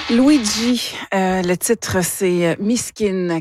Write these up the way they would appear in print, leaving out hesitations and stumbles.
Luigi, le titre c'est Miskin,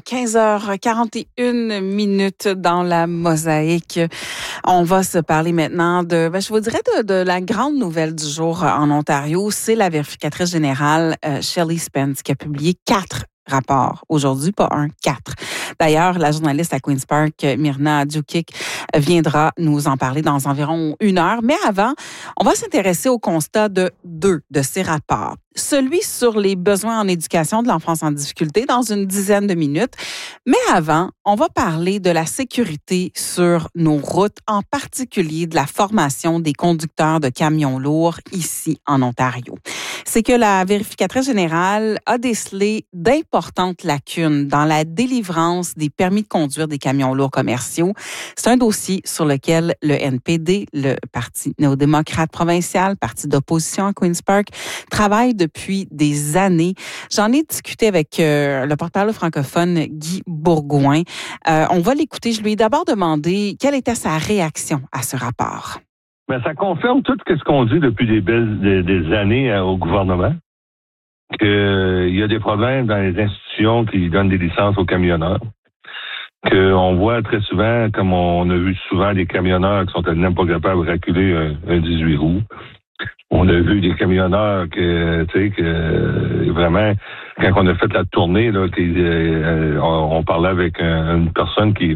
15h41 minutes dans la mosaïque. On va se parler maintenant je vous dirais de la grande nouvelle du jour en Ontario. C'est la vérificatrice générale Shelley Spence qui a publié 4 rapports aujourd'hui, pas 1, 4. D'ailleurs, la journaliste à Queen's Park, Myrna Djukic, viendra nous en parler dans environ 1 heure. Mais avant, on va s'intéresser au constat de 2 de ces rapports. Celui sur les besoins en éducation de l'enfance en difficulté dans une dizaine de minutes. Mais avant, on va parler de la sécurité sur nos routes, en particulier de la formation des conducteurs de camions lourds ici en Ontario. C'est que la vérificatrice générale a décelé d'importantes lacunes dans la délivrance des permis de conduire des camions lourds commerciaux. C'est un dossier sur lequel le NPD, le Parti néo-démocrate provincial, parti d'opposition à Queen's Park, travaille depuis des années. J'en ai discuté avec le porte-parole francophone Guy Bourgouin. On va l'écouter. Je lui ai d'abord demandé quelle était sa réaction à ce rapport. Mais ça confirme tout ce qu'on dit depuis des années au gouvernement, qu'il y a des problèmes dans les institutions qui donnent des licences aux camionneurs, qu'on voit très souvent, comme on a vu souvent, des camionneurs qui sont même pas capables de reculer un 18 roues. On a vu des camionneurs que vraiment, quand on a fait la tournée, là, on parlait avec une personne qui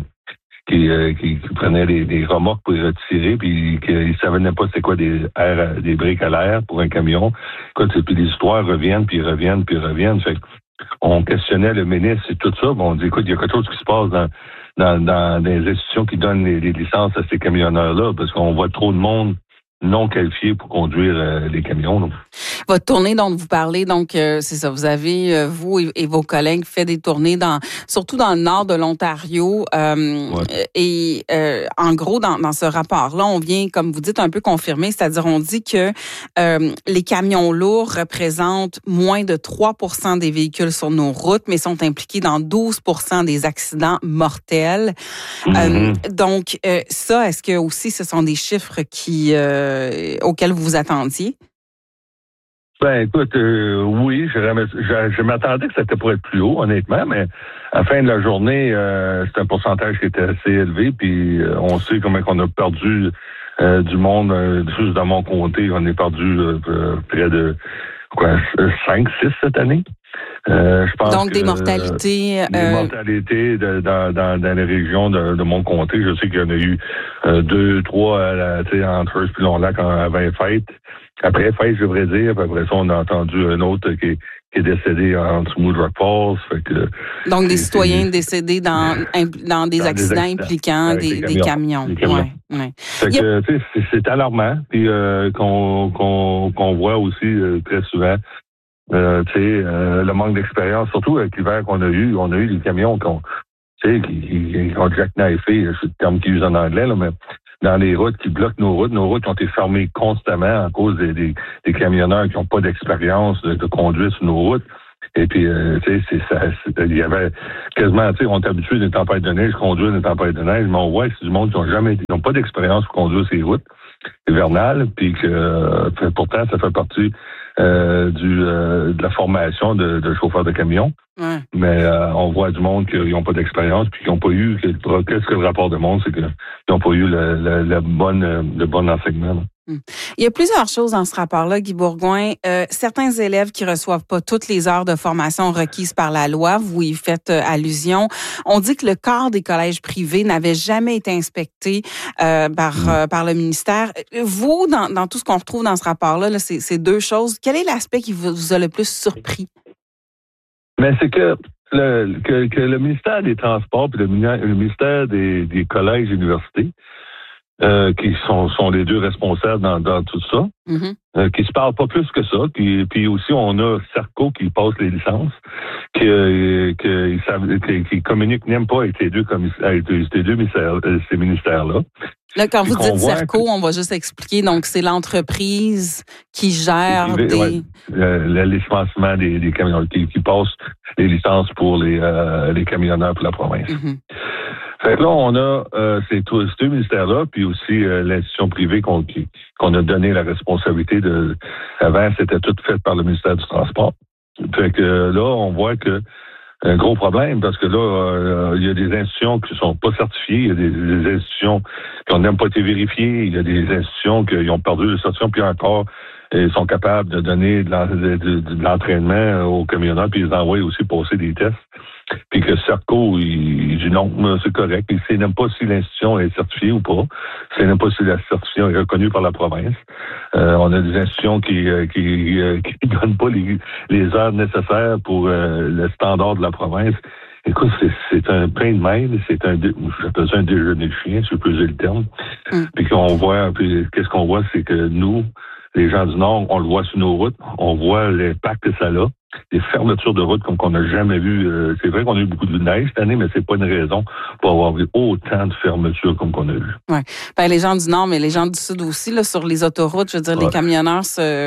prenait des remorques pour les retirer, puis qu'ils savaient même pas c'est quoi des briques à l'air pour un camion. Puis les histoires reviennent. Fait on questionnait le ministre et tout ça. On dit, écoute, il y a quelque chose qui se passe dans les institutions qui donnent les licences à ces camionneurs-là, parce qu'on voit trop de monde non qualifié pour conduire les camions. Donc. Votre tournée dont vous parlez, donc c'est ça, vous avez, vous et vos collègues, fait des tournées surtout dans le nord de l'Ontario. Ouais. Et en gros, dans ce rapport-là, on vient, comme vous dites, un peu confirmer, c'est-à-dire on dit que les camions lourds représentent moins de 3% des véhicules sur nos routes, mais sont impliqués dans 12% des accidents mortels. Mm-hmm. Donc, ça, est-ce que aussi ce sont des chiffres auxquels vous vous attendiez? Ben, écoute, oui, je m'attendais que c'était pour être plus haut, honnêtement, mais à la fin de la journée, c'est un pourcentage qui était assez élevé, puis on sait comment on a perdu du monde, juste dans mon comté, on est perdu près de 5, 6 cette année. Je pense donc des mortalités. Des mortalités dans les régions de mon comté. Je sais qu'il y en a eu 2, 3 entre eux puis Long-Lac avant les fêtes. Après les fêtes, je devrais dire. Puis après ça, on a entendu un autre qui est décédé en Smooth Rock Falls. Fait que, donc des citoyens décédés dans des accidents impliquant des camions. Ouais. Fait que, c'est alarmant. Puis qu'on voit aussi très souvent. Le manque d'expérience, surtout avec l'hiver qu'on a eu. On a eu des camions qui ont jackknifé, c'est le terme qu'ils usent en anglais, là, mais dans les routes qui bloquent nos routes. Nos routes ont été fermées constamment à cause des camionneurs qui n'ont pas d'expérience de conduire sur nos routes. Et puis, il y avait quasiment, on est habitué des tempêtes de neige, conduire des tempêtes de neige, mais on voit que c'est du monde qui n'ont pas d'expérience pour conduire ces routes hivernales, puis que pourtant, ça fait partie de la formation de chauffeurs de camions. Ouais. Mais on voit du monde qui n'ont pas d'expérience puis qui n'ont pas eu. Qu'est-ce que le rapport démontre, c'est qu'ils n'ont pas eu le bon enseignement. Là. Il y a plusieurs choses dans ce rapport-là, Guy Bourgouin. Certains élèves qui reçoivent pas toutes les heures de formation requises par la loi, vous y faites allusion. On dit que le quart des collèges privés n'avait jamais été inspecté par le ministère. Vous, dans tout ce qu'on retrouve dans ce rapport-là, c'est 2 choses. Quel est l'aspect qui vous a le plus surpris? Mais c'est que le ministère des Transports et le ministère des collèges et universités, qui sont les 2 responsables dans tout ça, qui se parlent pas plus que ça. Puis aussi, on a Serco qui passe les licences, qui communiquent même pas avec ces 2 ces ministères-là. Là, quand vous dites Serco, on va juste expliquer. Donc, c'est l'entreprise qui gère le licenciement des camionneurs, qui passe les licences pour les camionneurs pour la province. Mm-hmm. Fait que là, on a ces 2 ministères-là, puis aussi l'institution privée qu'on a donné la responsabilité de. Avant, c'était tout fait par le ministère du Transport. Fait que là, on voit que un gros problème parce que là, il y a des institutions qui sont pas certifiées, il y a des institutions qui n'ont même pas été vérifiées, il y a des institutions qui ont perdu le certification, puis encore, ils sont capables de donner de l'entraînement aux camionneurs, puis ils les envoient aussi passer des tests. Puis que Serco, il dit non, c'est correct. Il sait même pas si l'institution est certifiée ou pas. Il sait même pas si la certification est reconnue par la province. On a des institutions qui donnent pas les heures nécessaires pour le standard de la province. Écoute, c'est un pain de main, j'appelle ça un déjeuner de chien, si je peux dire le terme. Puis qu'est-ce qu'on voit, c'est que nous, les gens du Nord, on le voit sur nos routes, on voit l'impact que ça a. Des fermetures de routes comme qu'on n'a jamais vu. C'est vrai qu'on a eu beaucoup de neige cette année, mais c'est pas une raison pour avoir vu autant de fermetures comme qu'on a vu. Oui. Ben, les gens du Nord, mais les gens du Sud aussi, là, sur les autoroutes, je veux dire, les camionneurs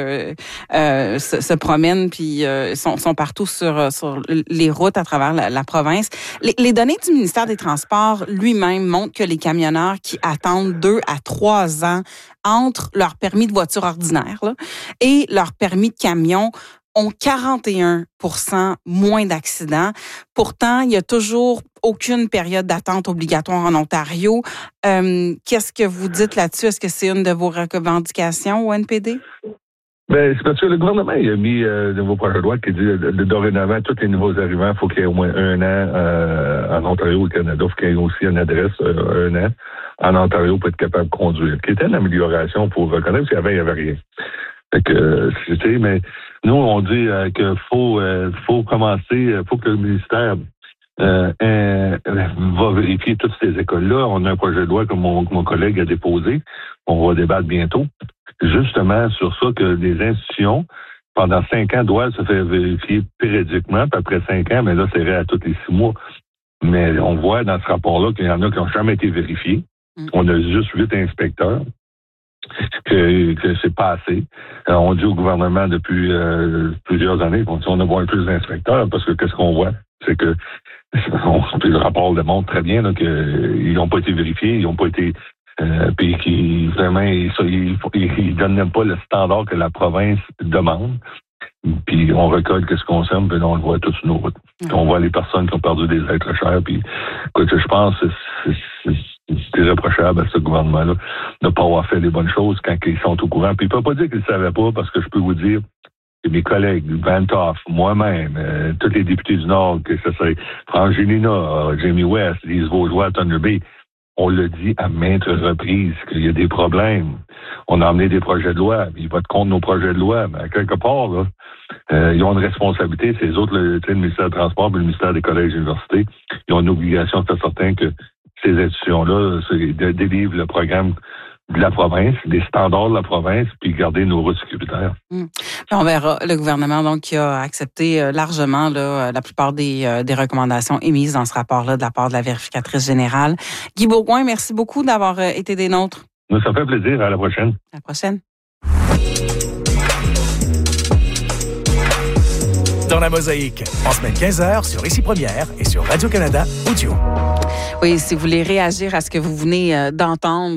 se promènent puis sont partout sur les routes à travers la province. Les données du ministère des Transports lui-même montrent que les camionneurs qui attendent 2 à 3 ans entre leur permis de voiture ordinaire là, et leur permis de camion ont 41% moins d'accidents. Pourtant, il y a toujours aucune période d'attente obligatoire en Ontario. Qu'est-ce que vous dites là-dessus? Est-ce que c'est une de vos revendications au NPD? Ben, c'est parce que le gouvernement il a mis de nouveau projet de loi qui dit dorénavant, tous les nouveaux arrivants, il faut qu'il y ait au moins 1 an en Ontario ou au Canada. Il faut qu'il y ait aussi une adresse 1 an en Ontario pour être capable de conduire. Qui était une amélioration pour reconnaître, parce qu'avant, il n'y avait rien. Fait que, tu sais, mais nous, on dit qu'il faut commencer, faut que le ministère va vérifier toutes ces écoles-là. On a un projet de loi que mon collègue a déposé. On va débattre bientôt. Justement sur ça, que les institutions, pendant 5 ans, doivent se faire vérifier périodiquement. Puis après 5 ans, mais là, c'est vrai à tous les 6 mois. Mais on voit dans ce rapport-là qu'il y en a qui n'ont jamais été vérifiés. On a juste 8 inspecteurs. Que c'est pas assez. On dit au gouvernement depuis plusieurs années qu'on dit on a besoin plus d'inspecteurs parce que qu'est-ce qu'on voit? C'est que le rapport le montre très bien là, qu'ils n'ont pas été vérifiés, ils n'ont pas été puis qu'ils vraiment ils donnent même pas le standard que la province demande. Puis on récolte qu'est-ce qu'on sème, puis là, on le voit tous sur nos routes. On voit les personnes qui ont perdu des êtres chers. Puis écoute, je pense que c'est irréprochable à ce gouvernement-là de ne pas avoir fait les bonnes choses quand ils sont au courant. Puis il ne peut pas dire qu'ils ne savaient pas, parce que je peux vous dire que mes collègues, Van Toff, moi-même, tous les députés du Nord, que ce soit Franck Gélina, Jamie West, Lise Vaudois, Thunder Bay, on le dit à maintes reprises qu'il y a des problèmes. On a emmené des projets de loi, ils votent contre nos projets de loi, mais à quelque part, là, ils ont une responsabilité. Ces autres, le ministère des Transports et le ministère des Collèges et Universités, ils ont une obligation de faire certain que ces institutions-là délivrent le programme de la province, des standards de la province, puis garder nos routes sécuritaires. On verra le gouvernement donc qui a accepté largement là, la plupart des recommandations émises dans ce rapport-là de la part de la vérificatrice générale. Guy Bourgouin, merci beaucoup d'avoir été des nôtres. Ça fait plaisir. À la prochaine. À la prochaine. Dans la Mosaïque, en semaine 15h sur Ici Première et sur Radio-Canada Audio. Oui, si vous voulez réagir à ce que vous venez d'entendre,